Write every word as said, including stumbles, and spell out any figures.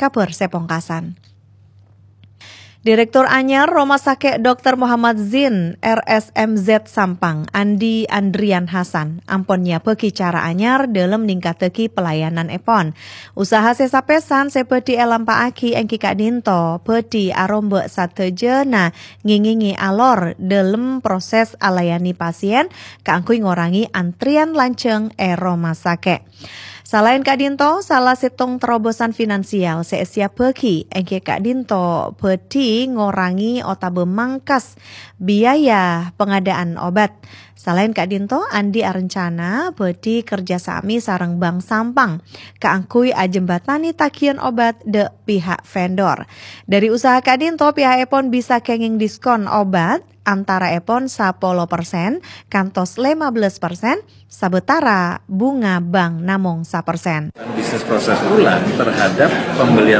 Kapur Sepongkasan. Direktur Anyar Rumah Sakit Dokter Muhammad Zin R S M Z Sampang, Andi Andrian Hasan, amponnya peki cara anyar dalam ningkateki pelayanan epon. Usaha sesa pesan seperti elampaaki engki Kak Dinto, peti arombe satejena ngingingi alor dalam proses alayani pasien, keangkui ngorangi antrian lanceng e rumah sakit. Selain Kak Dinto, salah setong terobosan finansial seesia peki, engke Kak Dinto peti ngorangi otabe mangkas biaya pengadaan obat. Selain Kak Dinto, Andi arencana peti kerjasami sareng Bank Sampang, keangkui ajembatani takian obat de pihak vendor. Dari usaha Kak Dinto, pihak Epon bisa kenging diskon obat antara Epon sepuluh persen, kantos lima belas persen, sabetara bunga bank namung satu persen. Bisnis proses ulang terhadap pembelian